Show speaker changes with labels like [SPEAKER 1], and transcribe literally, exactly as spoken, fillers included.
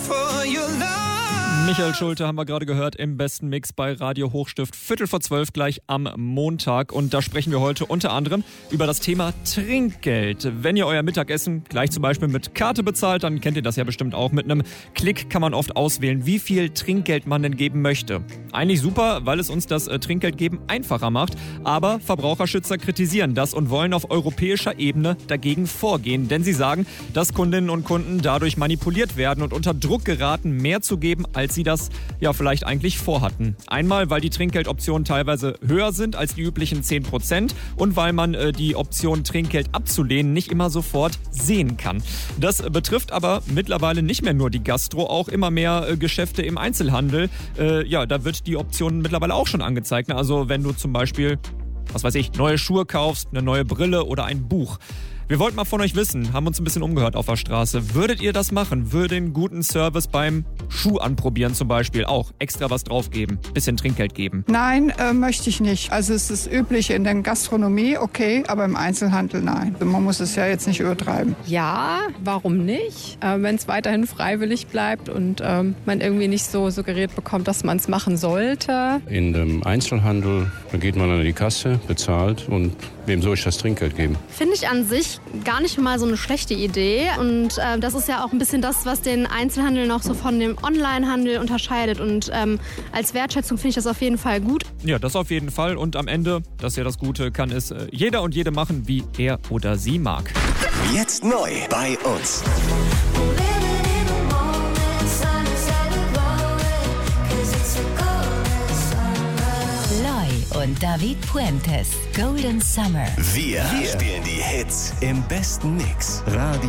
[SPEAKER 1] for your love.
[SPEAKER 2] Michael Schulte haben wir gerade gehört im besten Mix bei Radio Hochstift. Viertel vor zwölf gleich am Montag. Und da sprechen wir heute unter anderem über das Thema Trinkgeld. Wenn ihr euer Mittagessen gleich zum Beispiel mit Karte bezahlt, dann kennt ihr das ja bestimmt auch. Mit einem Klick kann man oft auswählen, wie viel Trinkgeld man denn geben möchte. Eigentlich super, weil es uns das Trinkgeldgeben einfacher macht. Aber Verbraucherschützer kritisieren das und wollen auf europäischer Ebene dagegen vorgehen. Denn sie sagen, dass Kundinnen und Kunden dadurch manipuliert werden und unter Druck geraten, mehr zu geben, als sie das ja vielleicht eigentlich vorhatten. Einmal, weil die Trinkgeldoptionen teilweise höher sind als die üblichen zehn Prozent und weil man äh, die Option Trinkgeld abzulehnen nicht immer sofort sehen kann. Das betrifft aber mittlerweile nicht mehr nur die Gastro, auch immer mehr äh, Geschäfte im Einzelhandel. Äh, ja, da wird die Option mittlerweile auch schon angezeigt. Also wenn du zum Beispiel, was weiß ich, neue Schuhe kaufst, eine neue Brille oder ein Buch. Wir wollten mal von euch wissen, haben uns ein bisschen umgehört auf der Straße. Würdet ihr das machen? Würde einen guten Service beim Schuh anprobieren zum Beispiel auch extra was draufgeben, bisschen Trinkgeld geben?
[SPEAKER 3] Nein, äh, möchte ich nicht. Also es ist üblich in der Gastronomie, okay, aber im Einzelhandel nein. Man muss es ja jetzt nicht übertreiben.
[SPEAKER 4] Ja, warum nicht? Äh, wenn es weiterhin freiwillig bleibt und ähm, man irgendwie nicht so suggeriert bekommt, dass man es machen sollte.
[SPEAKER 5] In dem Einzelhandel, da geht man an die Kasse, bezahlt und wem soll ich das Trinkgeld geben?
[SPEAKER 6] Finde ich an sich gar nicht mal so eine schlechte Idee. Und äh, das ist ja auch ein bisschen das, was den Einzelhandel noch so von dem Onlinehandel unterscheidet. Und ähm, als Wertschätzung finde ich das auf jeden Fall gut.
[SPEAKER 2] Ja, das auf jeden Fall. Und am Ende, das ist ja das Gute, kann es äh, jeder und jede machen, wie er oder sie mag.
[SPEAKER 1] Jetzt neu bei uns.
[SPEAKER 7] Und David Puentes, Golden Summer.
[SPEAKER 1] Wir, Wir spielen die Hits im besten Mix. Radio